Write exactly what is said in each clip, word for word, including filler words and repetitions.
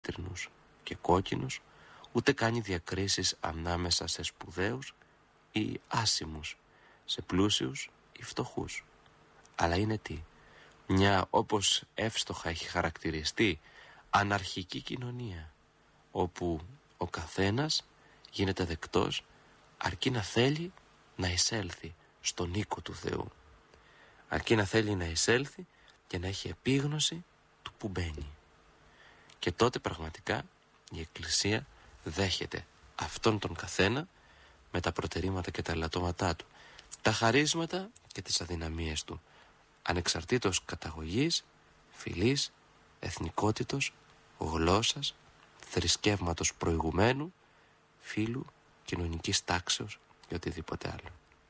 κίτρινους και κόκκινους, ούτε κάνει διακρίσεις ανάμεσα σε σπουδαίους ή άσημους, σε πλούσιους ή φτωχούς. Αλλά είναι τι? Μια, όπως εύστοχα έχει χαρακτηριστεί, αναρχική κοινωνία, όπου ο καθένας γίνεται δεκτός αρκεί να θέλει να εισέλθει στον οίκο του Θεού, αρκεί να θέλει να εισέλθει και να έχει επίγνωση του που μπαίνει. Και τότε πραγματικά η Εκκλησία δέχεται αυτόν τον καθένα με τα προτερήματα και τα ελαττώματά του, τα χαρίσματα και τις αδυναμίες του, ανεξαρτήτως καταγωγής, φυλής, εθνικότητος, γλώσσας, θρησκεύματος προηγουμένου, φύλου, κοινωνικής τάξεως και οτιδήποτε άλλο.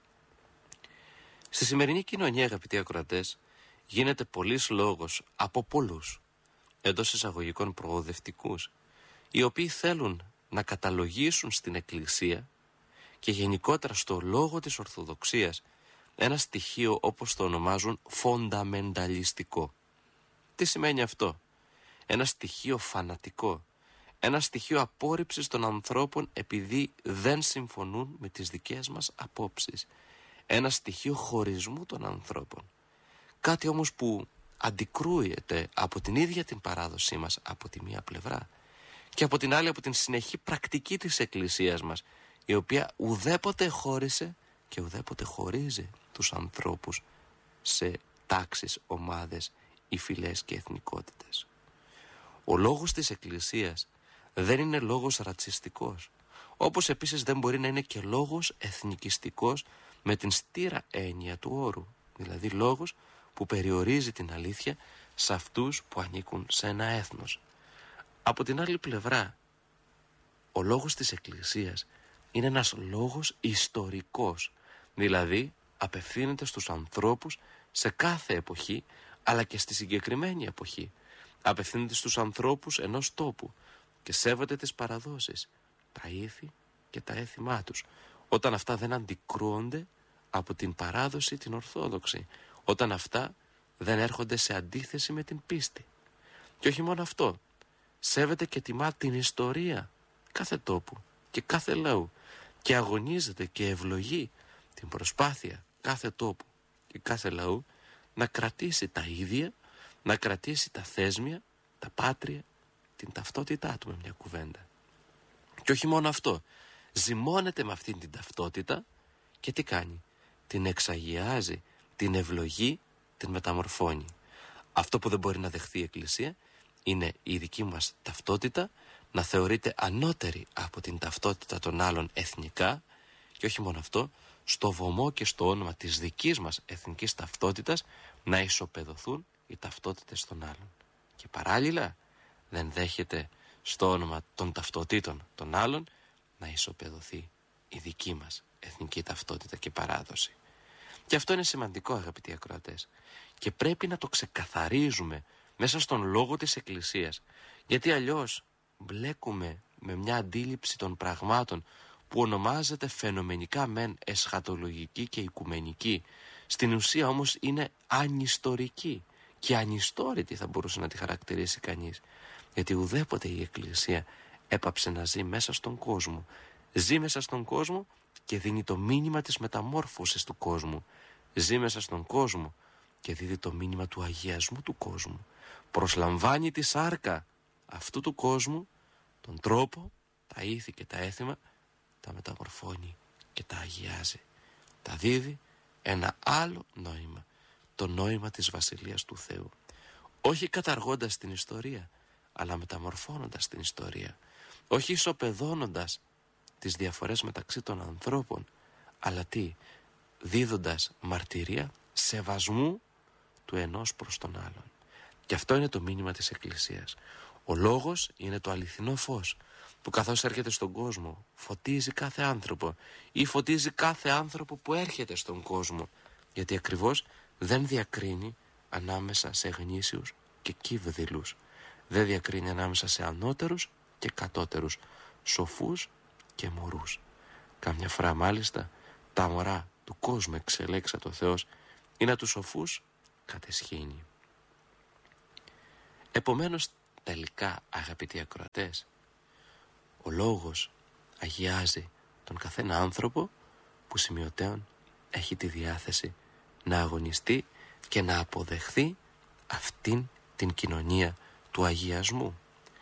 Στη σημερινή κοινωνία, αγαπητοί ακροατές, γίνεται πολλής λόγος από πολλούς, εντός εισαγωγικών προοδευτικούς, οι οποίοι θέλουν να καταλογίσουν στην Εκκλησία και γενικότερα στο λόγο της Ορθοδοξίας ένα στοιχείο, όπως το ονομάζουν, φονταμενταλιστικό. Τι σημαίνει αυτό? Ένα στοιχείο φανατικό, ένα στοιχείο απόρριψης των ανθρώπων επειδή δεν συμφωνούν με τις δικές μας απόψεις, ένα στοιχείο χωρισμού των ανθρώπων. Κάτι όμως που αντικρούεται από την ίδια την παράδοσή μας από τη μία πλευρά και από την άλλη από την συνεχή πρακτική της Εκκλησίας μας, η οποία ουδέποτε χώρισε και ουδέποτε χωρίζει τους ανθρώπους σε τάξεις, ομάδες ή φυλές και εθνικότητες. Ο λόγος της Εκκλησίας δεν είναι λόγος ρατσιστικός, όπως επίσης δεν μπορεί να είναι και λόγος εθνικιστικός με την στήρα έννοια του όρου, δηλαδή λόγος που περιορίζει την αλήθεια σε αυτούς που ανήκουν σε ένα έθνος. Από την άλλη πλευρά, ο λόγος της Εκκλησίας είναι ένας λόγος ιστορικός, δηλαδή απευθύνεται στους ανθρώπους σε κάθε εποχή, αλλά και στη συγκεκριμένη εποχή. Απευθύνεται στους ανθρώπους ενός τόπου και σέβεται τις παραδόσεις, τα ήθη και τα έθιμά τους, όταν αυτά δεν αντικρούονται από την παράδοση την ορθόδοξη, όταν αυτά δεν έρχονται σε αντίθεση με την πίστη. Και όχι μόνο αυτό, σέβεται και τιμά την ιστορία κάθε τόπου και κάθε λαού και αγωνίζεται και ευλογεί την προσπάθεια κάθε τόπου και κάθε λαού να κρατήσει τα ίδια, να κρατήσει τα θέσμια, τα πάτρια, την ταυτότητά του, με μια κουβέντα. Και όχι μόνο αυτό, ζυμώνεται με αυτήν την ταυτότητα και τι κάνει? Την εξαγιάζει, την ευλογεί, την μεταμορφώνει. Αυτό που δεν μπορεί να δεχθεί η Εκκλησία είναι η δική μας ταυτότητα να θεωρείται ανώτερη από την ταυτότητα των άλλων εθνικά και όχι μόνο αυτό, στο βωμό και στο όνομα της δικής μας εθνικής ταυτότητας να ισοπεδωθούν οι ταυτότητες των άλλων. Και παράλληλα δεν δέχεται στο όνομα των ταυτοτήτων των άλλων να ισοπεδωθεί η δική μας εθνική ταυτότητα και παράδοση. Και αυτό είναι σημαντικό, αγαπητοί ακροατές, και πρέπει να το ξεκαθαρίζουμε μέσα στον λόγο της Εκκλησίας, γιατί αλλιώς μπλέκουμε με μια αντίληψη των πραγμάτων που ονομάζεται φαινομενικά μεν εσχατολογική και οικουμενική, στην ουσία όμως είναι ανιστορική και ανιστόρητη θα μπορούσε να τη χαρακτηρίσει κανείς, γιατί ουδέποτε η Εκκλησία έπαψε να ζει μέσα στον κόσμο. Ζει μέσα στον κόσμο και δίνει το μήνυμα της μεταμόρφωσης του κόσμου. Ζει μέσα στον κόσμο και δίδει το μήνυμα του αγιασμού του κόσμου. Προσλαμβάνει τη σάρκα αυτού του κόσμου, τον τρόπο, τα ήθη και τα έθιμα, τα μεταμορφώνει και τα αγιάζει. Τα δίδει ένα άλλο νόημα, το νόημα της Βασιλείας του Θεού. Όχι καταργώντας την ιστορία, αλλά μεταμορφώνοντας την ιστορία. Όχι ισοπεδώνοντας τις διαφορές μεταξύ των ανθρώπων, αλλά τι? Δίδοντας μαρτυρία σεβασμού του ενός προς τον άλλον. Και αυτό είναι το μήνυμα της Εκκλησίας. Ο λόγος είναι το αληθινό φως που καθώς έρχεται στον κόσμο φωτίζει κάθε άνθρωπο ή φωτίζει κάθε άνθρωπο που έρχεται στον κόσμο, γιατί ακριβώς δεν διακρίνει ανάμεσα σε γνήσιους και κύβδηλους, δεν διακρίνει ανάμεσα σε ανώτερους και κατώτερους, σοφούς και μωρούς. Κάμια φορά μάλιστα τα μωρά του κόσμου εξελέξατο ο Θεός ή να τους σοφούς κατεσχύνει. Επομένως, τελικά, αγαπητοί ακροατές, ο λόγος αγιάζει τον καθένα άνθρωπο που σημειωτέων έχει τη διάθεση να αγωνιστεί και να αποδεχθεί αυτήν την κοινωνία του αγιασμού.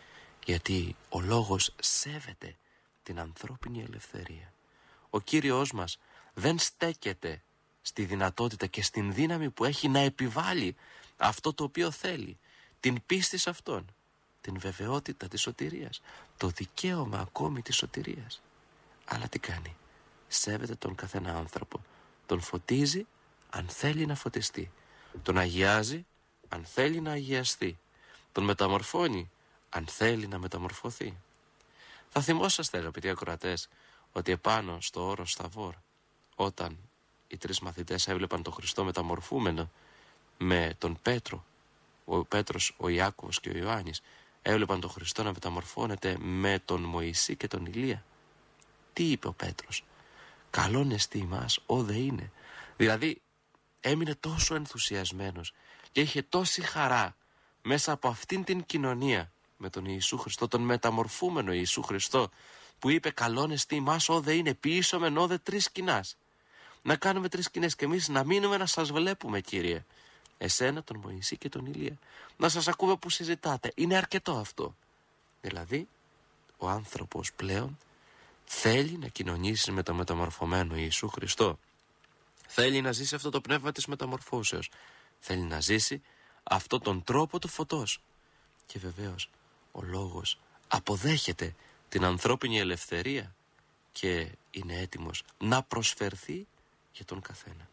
Γιατί ο λόγος σέβεται την ανθρώπινη ελευθερία. Ο Κύριος μας δεν στέκεται στη δυνατότητα και στην δύναμη που έχει να επιβάλλει αυτό το οποίο θέλει, την πίστη σε Αυτόν, την βεβαιότητα της σωτηρίας, το δικαίωμα ακόμη της σωτηρίας. Αλλά τι κάνει? Σέβεται τον καθένα άνθρωπο, τον φωτίζει αν θέλει να φωτιστεί, τον αγιάζει αν θέλει να αγιαστεί, τον μεταμορφώνει αν θέλει να μεταμορφωθεί. Θα θυμόσαστε, αγαπητοί ακροατές, ότι επάνω στο όρος Σταβόρ, όταν οι τρεις μαθητές έβλεπαν τον Χριστό μεταμορφούμενο με τον Πέτρο, ο Πέτρος, ο Ιάκωβος και ο Ιωάννης έβλεπαν τον Χριστό να μεταμορφώνεται με τον Μωυσή και τον Ηλία. Τι είπε ο Πέτρος? Καλόν εστί ημάς, ό δε είναι. Δηλαδή έμεινε τόσο ενθουσιασμένος και είχε τόση χαρά μέσα από αυτήν την κοινωνία με τον Ιησού Χριστό, τον μεταμορφούμενο Ιησού Χριστό, που είπε καλόν εστί ημάς, ό δε είναι, ποιήσομεν όδε τρεις σκηνάς. Να κάνουμε τρεις σκηνές και εμείς να μείνουμε να σας βλέπουμε, Κύριε. Εσένα, τον Μωυσή και τον Ηλία. Να σας ακούμε που συζητάτε. Είναι αρκετό αυτό. Δηλαδή, ο άνθρωπος πλέον θέλει να κοινωνήσει με το μεταμορφωμένο Ιησού Χριστό. Θέλει να ζήσει αυτό το πνεύμα της μεταμορφώσεως. Θέλει να ζήσει αυτό τον τρόπο του φωτός. Και βεβαίως, ο λόγος αποδέχεται την ανθρώπινη ελευθερία και είναι έτοιμος να προσφερθεί για τον καθένα.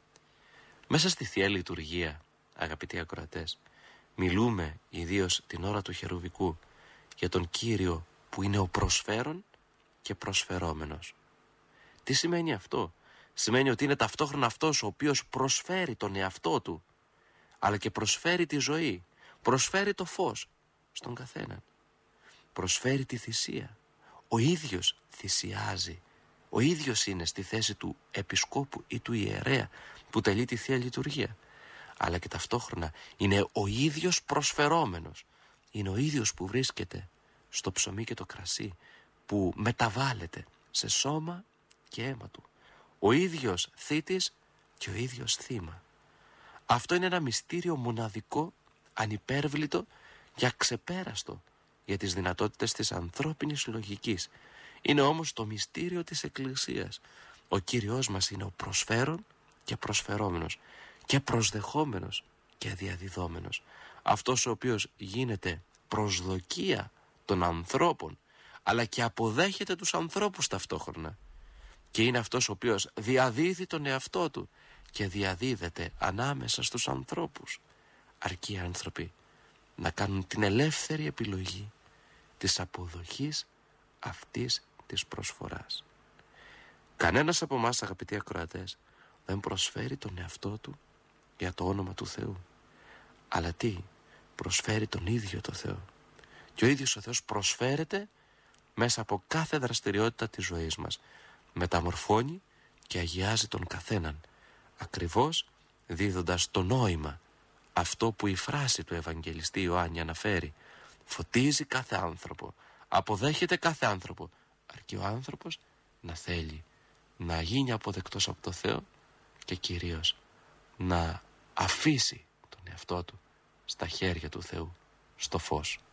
Μέσα στη Θεία Λειτουργία, αγαπητοί ακροατές, μιλούμε ιδίως την ώρα του Χερουβικού για τον Κύριο που είναι ο προσφέρον και προσφερόμενος. Τι σημαίνει αυτό? Σημαίνει ότι είναι ταυτόχρονα αυτός ο οποίος προσφέρει τον εαυτό του, αλλά και προσφέρει τη ζωή, προσφέρει το φως στον καθέναν, προσφέρει τη θυσία. Ο ίδιος θυσιάζει, ο ίδιος είναι στη θέση του επισκόπου ή του ιερέα που τελεί τη Θεία Λειτουργία, αλλά και ταυτόχρονα είναι ο ίδιος προσφερόμενος, είναι ο ίδιος που βρίσκεται στο ψωμί και το κρασί, που μεταβάλλεται σε σώμα και αίμα του, ο ίδιος θήτης και ο ίδιος θύμα. Αυτό είναι ένα μυστήριο μοναδικό, ανυπέρβλητο και αξεπέραστο για τις δυνατότητες της ανθρώπινης λογικής. Είναι όμως το μυστήριο της Εκκλησίας. Ο Κύριος μας είναι ο προσφέρον και προσφερόμενος και προσδεχόμενος και διαδιδόμενος. Αυτός ο οποίος γίνεται προσδοκία των ανθρώπων, αλλά και αποδέχεται τους ανθρώπους ταυτόχρονα. Και είναι αυτός ο οποίος διαδίδει τον εαυτό του και διαδίδεται ανάμεσα στους ανθρώπους. Αρκεί οι άνθρωποι να κάνουν την ελεύθερη επιλογή της αποδοχής αυτής της προσφοράς. Κανένας από εμάς, αγαπητοί ακροατές, δεν προσφέρει τον εαυτό του για το όνομα του Θεού. Αλλά τι? Προσφέρει τον ίδιο το Θεό. Και ο ίδιος ο Θεός προσφέρεται μέσα από κάθε δραστηριότητα της ζωής μας. Μεταμορφώνει και αγιάζει τον καθέναν, ακριβώς δίδοντας το νόημα, αυτό που η φράση του Ευαγγελιστή Ιωάννη αναφέρει. Φωτίζει κάθε άνθρωπο, αποδέχεται κάθε άνθρωπο, αρκεί ο άνθρωπος να θέλει να γίνει αποδεκτός από το Θεό και κυρίως να αφήσει τον εαυτό του στα χέρια του Θεού, στο φως.